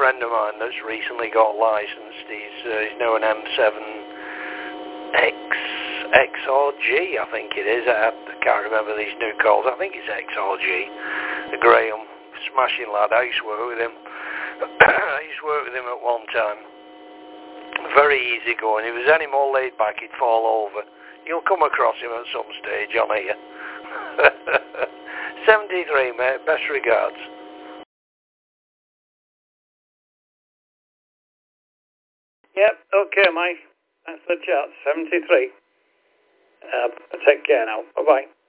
friend of mine that's recently got licensed. He's now an M7X XRG, I think it is. I can't remember these new calls. I think it's XRG. The Graham, smashing lad. I used to work with him. I used to work with him at one time. Very easy going. If he was any more laid back, he'd fall over. You'll come across him at some stage on here. 73, mate. Best regards. Yep, okay, Mike. Thanks for the chat. 73. Take care now. Bye-bye.